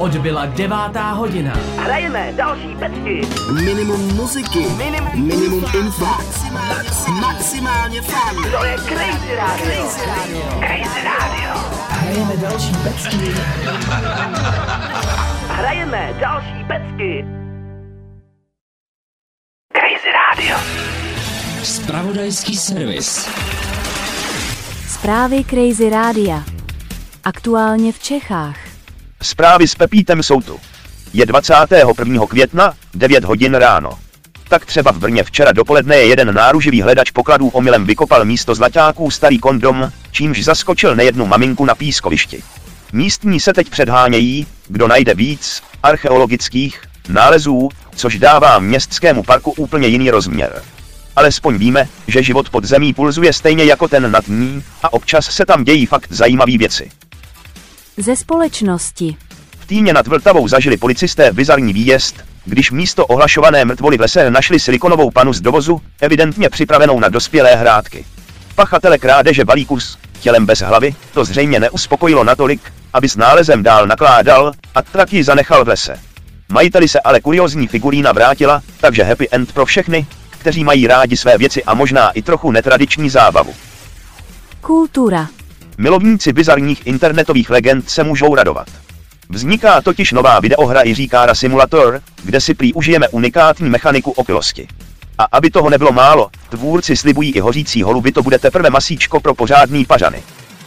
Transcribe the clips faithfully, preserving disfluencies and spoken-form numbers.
Odbyla devátá hodina. Hrajeme další pecky. Minimum muziky. Minimum, Minimum info. Maximálně, maximálně fun. To je Crazy Radio. Crazy Radio. Crazy Radio. Hrajeme další pecky. Hrajeme další pecky. Crazy Radio. Zpravodajský servis. Zprávy Crazy Rádia. Aktuálně v Čechách. Zprávy s Pepítem jsou tu. Je dvacátého prvního května, devět hodin ráno. Tak třeba v Brně včera dopoledne je jeden náruživý hledač pokladů omylem vykopal místo zlaťáků starý kondom, čímž zaskočil nejednu maminku na pískovišti. Místní se teď předhánějí, kdo najde víc archeologických nálezů, což dává městskému parku úplně jiný rozměr. Alespoň víme, že život pod zemí pulzuje stejně jako ten nad ní a občas se tam dějí fakt zajímavé věci. Ze společnosti. V Týně nad Vltavou zažili policisté bizarní výjezd, když místo ohlašované mrtvoly v lese našli silikonovou panu z dovozu, evidentně připravenou na dospělé hrádky. Pachatele krádeže balíku s tělem bez hlavy to zřejmě neuspokojilo natolik, aby s nálezem dál nakládal a trak ji zanechal v lese. Majiteli se ale kuriózní figurína vrátila, takže happy end pro všechny, kteří mají rádi své věci a možná i trochu netradiční zábavu. Kultura. Milovníci bizarních internetových legend se můžou radovat. Vzniká totiž nová videohra Jiříkára Simulator, kde si prý užijeme unikátní mechaniku opilosti. A aby toho nebylo málo, tvůrci slibují i hořící holuby, to bude teprve masíčko pro pořádný pařany.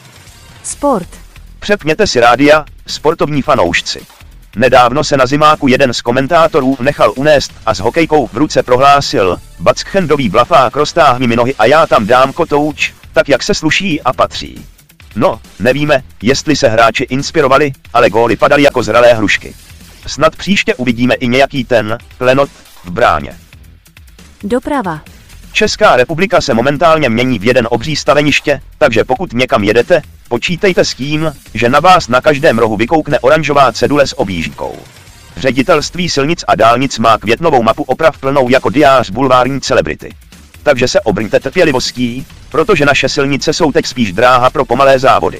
Sport. Přepněte si rádia, sportovní fanoušci. Nedávno se na zimáku jeden z komentátorů nechal unést a s hokejkou v ruce prohlásil: Backhandový blafák, roztáhni mi nohy a já tam dám kotouč, tak jak se sluší a patří. No, nevíme, jestli se hráči inspirovali, ale góly padaly jako zralé hrušky. Snad příště uvidíme i nějaký ten klenot v bráně. Doprava. Česká republika se momentálně mění v jeden obří staveniště, takže pokud někam jedete, počítejte s tím, že na vás na každém rohu vykoukne oranžová cedule s objížďkou. Ředitelství silnic a dálnic má květnovou mapu oprav plnou jako diář bulvární celebrity. Takže se obrňte trpělivostí, protože naše silnice jsou teď spíš dráha pro pomalé závody.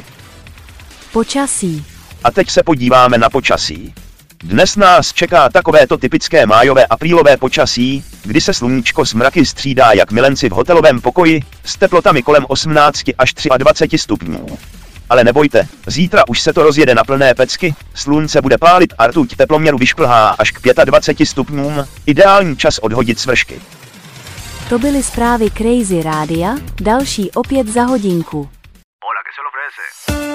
Počasí. A teď se podíváme na počasí. Dnes nás čeká takovéto typické májové aprílové počasí, kdy se sluníčko s mraky střídá jak milenci v hotelovém pokoji, s teplotami kolem osmnáct až dvacet tři stupňů. Ale nebojte, zítra už se to rozjede na plné pecky, slunce bude pálit a rtuť teploměru vyšplhá až k dvacet pět stupňům, ideální čas odhodit svršky. To byly zprávy Crazy Rádia, další opět za hodinku. Hola, ¿qué se le ofrece?